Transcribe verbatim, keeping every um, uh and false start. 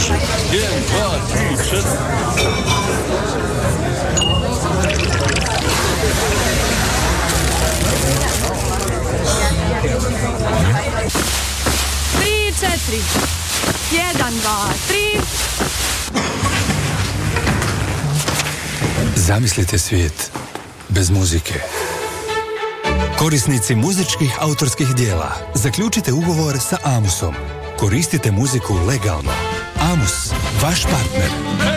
može. Jedan, dva, tri, četiri. Tri, četiri. Jedan, dva, tri. Zamislite svijet bez muzike. Korisnici muzičkih autorskih dijela, zaključite ugovor sa Amusom. Koristite muziku legalno. Amus, vaš partner.